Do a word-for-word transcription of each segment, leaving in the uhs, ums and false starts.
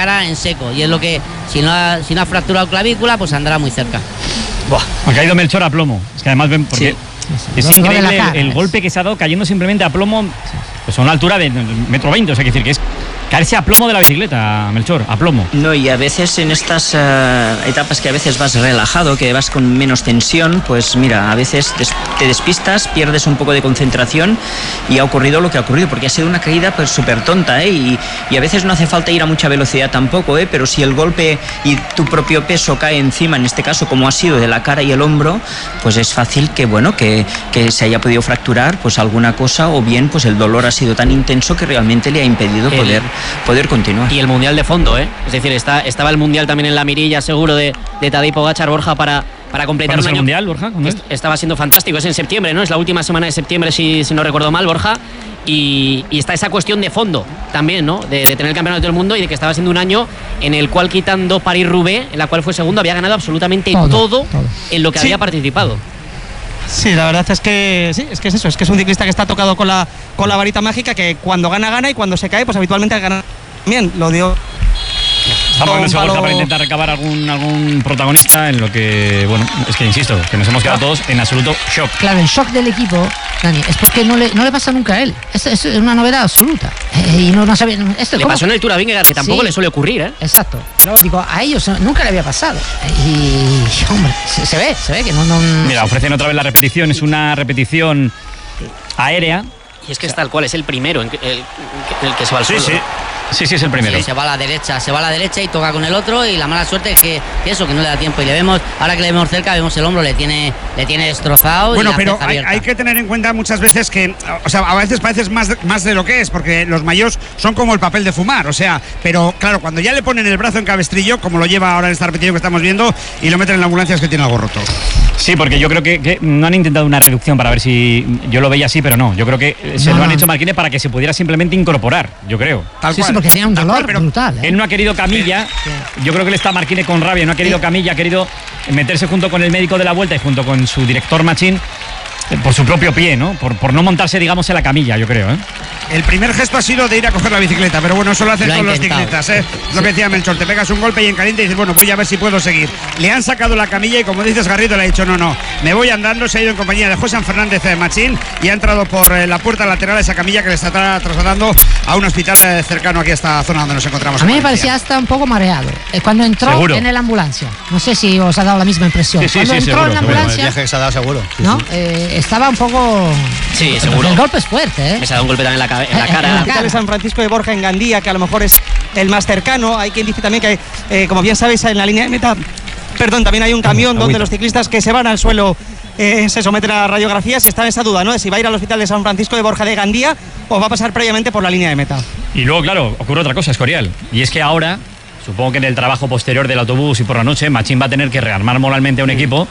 cara en seco. Y es lo que, si no ha, si no ha fracturado clavícula, pues andará muy cerca. Buah, ha caído Melchor a plomo. Es que además ven, porque sí. Es no, increíble no el, el golpe que se ha dado cayendo simplemente a plomo, pues a una altura de metro veinte, o sea, que decir que es caerse a plomo de la bicicleta, Melchor, a plomo. No, y a veces en estas uh, etapas que a veces vas relajado, que vas con menos tensión, pues mira, a veces des te despistas, pierdes un poco de concentración y ha ocurrido lo que ha ocurrido, porque ha sido una caída pues súper tonta, ¿eh? Y, y a veces no hace falta ir a mucha velocidad tampoco, ¿eh? Pero si el golpe y tu propio peso cae encima, en este caso como ha sido de la cara y el hombro, pues es fácil que, bueno, que, que se haya podido fracturar pues alguna cosa, o bien pues el dolor ha sido tan intenso que realmente le ha impedido el... poder... poder continuar. Y el Mundial de fondo, ¿eh? Es decir, está, estaba el Mundial también en la mirilla, seguro, de, de Tadej Pogačar, Borja, para, para completar un año. ¿El Mundial, Borja? Est estaba siendo fantástico, es en septiembre, ¿no? Es la última semana de septiembre, si, si no recuerdo mal, Borja. Y, y está esa cuestión de fondo también, ¿no? De, de tener el campeonato del mundo y de que estaba siendo un año en el cual, quitando París-Roubaix, en la cual fue segundo, había ganado absolutamente todo, todo, todo. en lo que sí. había participado. Sí, la verdad es que sí, es que es eso, es que es un ciclista que está tocado con la, con la varita mágica, que cuando gana, gana, y cuando se cae, pues habitualmente gana. Bien, lo dio. Estamos en esa bolsa para intentar recabar algún, algún protagonista en lo que, bueno, es que insisto, que nos hemos quedado todos en absoluto shock. Claro, el shock del equipo, Dani, es porque no le, no le pasa nunca a él. Es, es una novedad absoluta. Eh, y no, no sabe, esto, le ¿cómo? pasó en el Tour a Vingegaard, que tampoco sí. le suele ocurrir, ¿eh? Exacto. Pero digo, a ellos nunca le había pasado. Y, hombre, se, se ve, se ve que no, no. Mira, ofrecen otra vez la repetición, es una repetición aérea. Y es que es tal cual, es el primero, el, el, el que se va al suelo. Sí, sí. Sí, sí, es el primero. Sí, se va a la derecha, se va a la derecha y toca con el otro, y la mala suerte es que, que eso, que no le da tiempo. Y le vemos, ahora que le vemos cerca, vemos el hombro, le tiene, le tiene destrozado. Bueno, y pero hay, hay que tener en cuenta muchas veces que, o sea, a veces pareces más, más de lo que es, porque los maillots son como el papel de fumar, o sea, pero claro, cuando ya le ponen el brazo en cabestrillo, como lo lleva ahora en esta repetición que estamos viendo, y lo meten en la ambulancia, es que tiene algo roto. Sí, porque yo creo que, que no han intentado una reducción para ver si yo lo veía así, pero no. Yo creo que se no, lo han hecho Marquine para que se pudiera simplemente incorporar, yo creo. Tal sí, cual. Sí, porque tenía un dolor cual, pero brutal. ¿eh? Él no ha querido camilla. Sí, sí. Yo creo que él está Marquine con rabia, no ha querido sí. camilla, ha querido meterse junto con el médico de la Vuelta y junto con su director Machín por su propio pie, ¿no? Por, por no montarse, digamos, en la camilla, yo creo, ¿eh? El primer gesto ha sido de ir a coger la bicicleta, pero bueno, eso lo hacen todos los ciclistas, ¿eh? Sí. Lo que decía Melchor, te pegas un golpe y en caliente y dices, bueno, voy a ver si puedo seguir. Le han sacado la camilla y, como dices, Garrido le ha dicho, no, no, me voy andando. Se ha ido en compañía de José Fernández de Machín y ha entrado por la puerta lateral esa camilla que le está trasladando a un hospital cercano aquí a esta zona donde nos encontramos. A mí me parecía hasta un poco mareado cuando entró seguro. en la ambulancia. No sé si os ha dado la misma impresión. Sí, sí, cuando sí, entró seguro, en la seguro. ambulancia, el viaje que se ha dado seguro. Sí, ¿no? sí. Eh, estaba un poco. Sí, seguro. El golpe es fuerte, ¿eh? Me se ha dado un golpe también en la, en la cara. En la cara de San Francisco de Borja, en Gandía, que a lo mejor es el más cercano. Hay quien dice también que, eh, como bien sabéis, en la línea de meta, perdón, también hay un camión donde los ciclistas que se van al suelo eh, se someten a radiografías, y está en esa duda, ¿no? De si va a ir al hospital de San Francisco de Borja de Gandía o va a pasar previamente por la línea de meta. Y luego, claro, ocurre otra cosa, Escorial, y es que ahora, supongo que en el trabajo posterior del autobús y por la noche, Machín va a tener que rearmar moralmente a un equipo.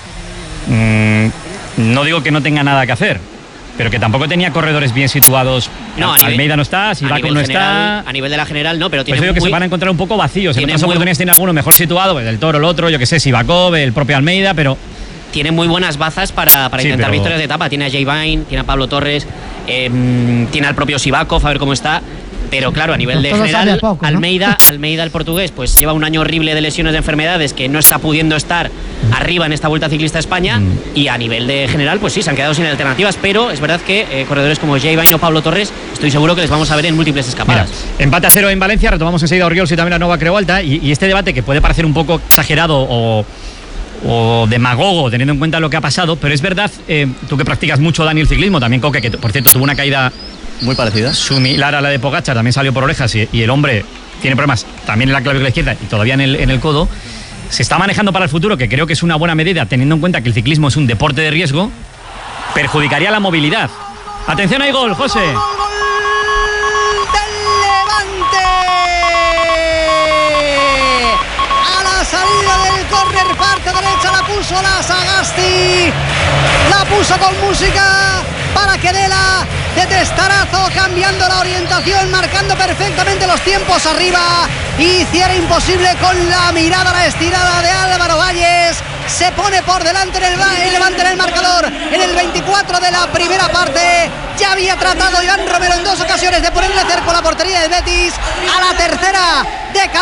Mm, no digo que no tenga nada que hacer, pero que tampoco tenía corredores bien situados. No, a nivel, Almeida no está, Sivakov no general, está. A nivel de la general no, pero tiene. Pues digo que muy, se van a encontrar un poco vacíos. En otras muy, oportunidades tiene alguno mejor situado, pues el Toro, el otro, yo que sé, Sivakov, el propio Almeida, pero. Tiene muy buenas bazas para, para sí, intentar pero... victorias de etapa. Tiene a Jay Vine, tiene a Pablo Torres, eh, tiene al propio Sivakov, a ver cómo está. Pero claro, a nivel de general, poco, ¿no? Almeida, Almeida, el portugués, pues lleva un año horrible de lesiones, de enfermedades, que no está pudiendo estar arriba en esta Vuelta Ciclista a España. Mm. Y a nivel de general, pues sí, se han quedado sin alternativas. Pero es verdad que eh, corredores como Jay Vine o Pablo Torres, estoy seguro que les vamos a ver en múltiples escapadas. Mira, empate a cero en Valencia, retomamos enseguida Oriols y también la Nova Creu Alta. Y, y este debate, que puede parecer un poco exagerado o... o demagogo, teniendo en cuenta lo que ha pasado, pero es verdad, eh, tú que practicas mucho, Dani, el ciclismo, también Coque, que por cierto tuvo una caída muy parecida, similar a la de Pogačar, también salió por orejas y, y el hombre tiene problemas también en la clavícula izquierda y todavía en el, en el codo. Se está manejando para el futuro, que creo que es una buena medida, teniendo en cuenta que el ciclismo es un deporte de riesgo, perjudicaría la movilidad. Atención, hay gol, José. Salida del córner, parte derecha, la puso la Sagasti, la puso con música para Querela de testarazo, cambiando la orientación, marcando perfectamente los tiempos arriba, y hiciera imposible con la mirada la estirada de Álvaro Valles. Se pone por delante en el, el levante en el marcador en el veinticuatro de la primera parte. Ya había tratado Iván Romero en dos ocasiones de ponerle cerco a la portería del Betis. A la tercera de